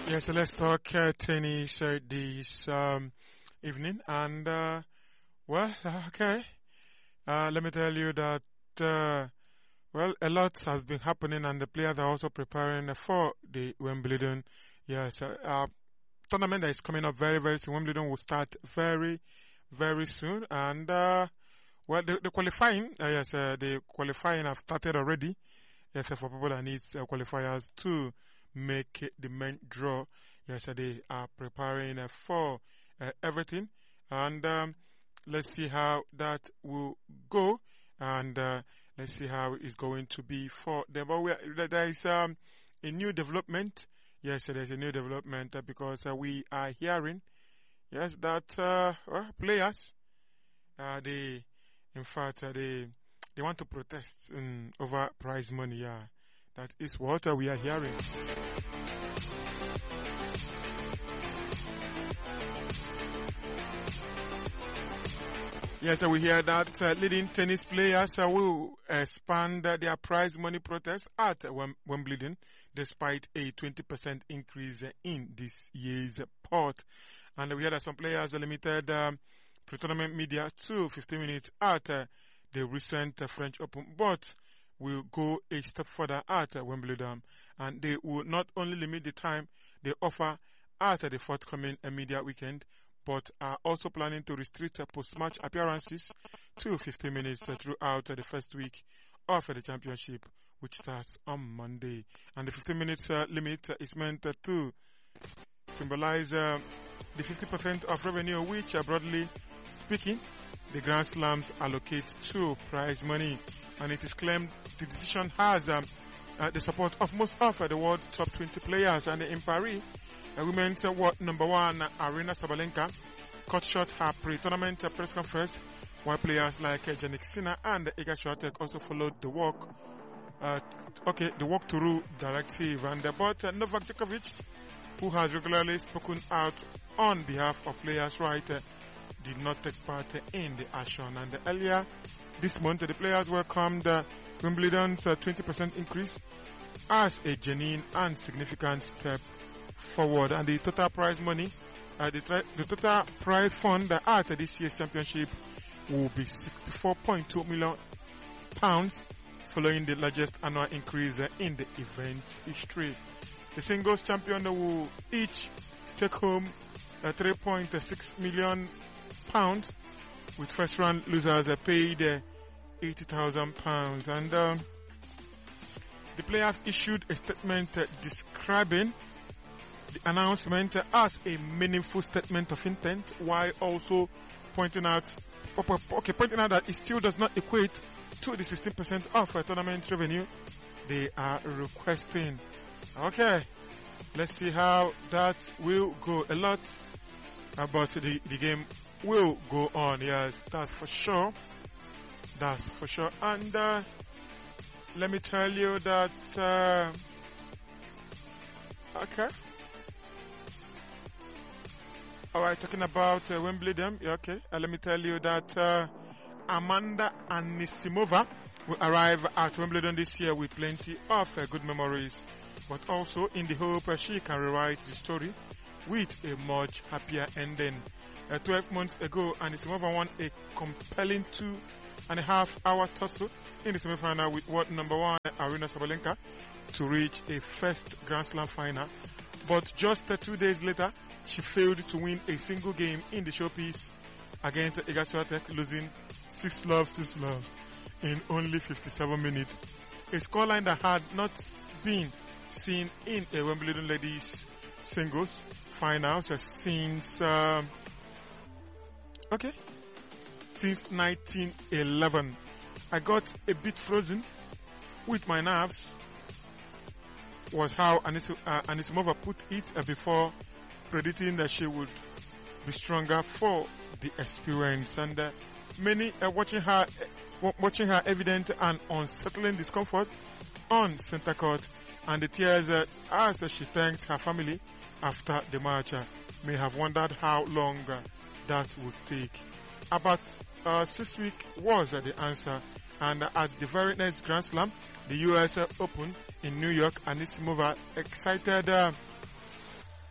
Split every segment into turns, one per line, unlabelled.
Yes, so let's talk tennis this evening. And, okay. Let me tell you that, a lot has been happening and the players are also preparing for the Wimbledon. Yes, tournament that is coming up very, very soon. Wimbledon will start very, very soon. And, the qualifying, the qualifying have started already. Yes, for people that needs qualifiers to make the main draw. Yes, they are preparing for everything. And let's see how that will go. And let's see how it's going to be for them. But there is a new development. Yes, there's a new development because we are hearing, yes, that players, they want to protest over prize money. Yeah, that is what we are hearing. Yes, we hear that leading tennis players will expand their prize money protest at Wimbledon despite a 20% increase in this year's pot. And we hear that some players limited pre-tournament media to 15 minutes at the recent French Open, but will go a step further at Wimbledon. And they will not only limit the time they offer at the forthcoming media weekend, but are also planning to restrict post-match appearances to 15 minutes throughout the first week of the championship, which starts on Monday. And the 15 minutes limit is meant to symbolize the 50% of revenue which, broadly speaking, the Grand Slams allocate to prize money. And it is claimed the decision has the support of most of the world's top 20 players. And in Paris, women's number one, Aryna Sabalenka, cut short her pre-tournament press conference, while players like Jannik Sinner and Iga Swiatek also followed the walk through directive. And but Novak Djokovic, who has regularly spoken out on behalf of players' rights, did not take part in the action. And earlier this month, the players welcomed Wimbledon's 20% increase as a genuine and significant step forward. And the total prize money, the total prize fund at this year's championship will be £64.2 million, following the largest annual increase in the event history. The singles champion will each take home £3.6 million, with first round losers paid £80,000. And the players issued a statement describing the announcement as a meaningful statement of intent, while also pointing out that it still does not equate to the 16% of tournament revenue they are requesting. Okay, let's see how that will go. A lot about the game will go on. Yes, that's for sure. That's for sure. And let me tell you that okay. Alright, talking about Wimbledon, okay, let me tell you that Amanda Anisimova will arrive at Wimbledon this year with plenty of good memories, but also in the hope she can rewrite the story with a much happier ending. 12 months ago, Anisimova won a compelling 2.5-hour tussle in the semi-final with world number one Aryna Sabalenka to reach a first Grand Slam final. But just 2 days later, she failed to win a single game in the showpiece against Iga Swiatek, losing 6-love in only 57 minutes. A scoreline that had not been seen in a Wimbledon ladies singles finals since 1911. I got a bit frozen with my nerves, was how Anisimova put it before predicting that she would be stronger for the experience. And many are watching her evident and unsettling discomfort on center court, and the tears as she thanked her family after the match may have wondered how long that would take. About 6 weeks was the answer, and at the very next Grand Slam, the US Open in New York, Anisimova excited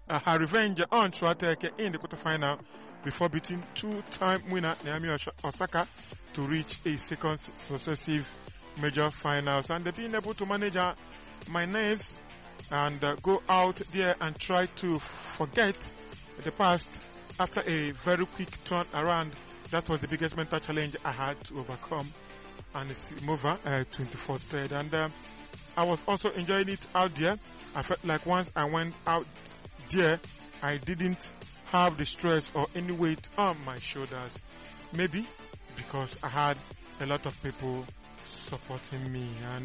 her revenge on Swiatek in the quarterfinal before beating two-time winner Naomi Osaka to reach a second successive major finals, and being able to manage my nerves and go out there and try to forget the past after a very quick turn around. That was the biggest mental challenge I had to overcome. And Anisimova, 24 said, and I was also enjoying it out there. I felt like once I went out there, I didn't have the stress or any weight on my shoulders. Maybe because I had a lot of people supporting me. And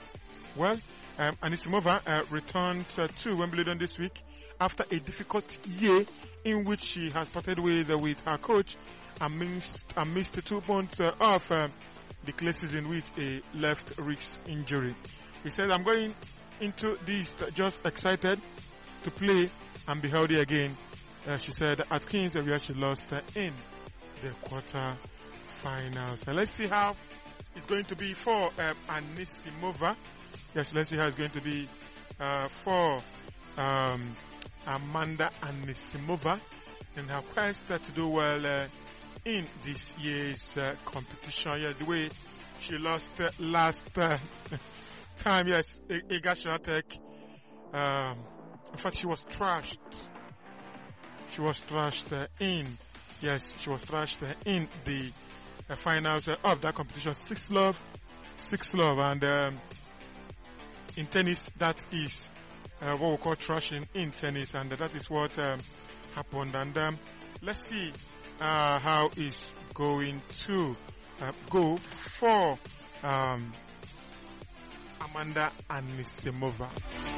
Anisimova returns to Wimbledon this week after a difficult year in which she has parted with her coach and missed 2 months of the clay season with a left wrist injury. He said, I'm going into this just excited to play and be healthy again. She said at Queens where she lost in the quarter-finals. And let's see how it's going to be for Anisimova. Yes, let's see how it's going to be for Amanda Anisimova in her quest to do well in this year's competition. Yes, the way she lost last time. Yes, Iga Swiatek. In fact, she was trashed. She was trashed in the finals of that competition. 6-love, and in tennis, that is what we call trashing in tennis, and that is what happened. And let's see how it's going to go for Amanda Anisimova.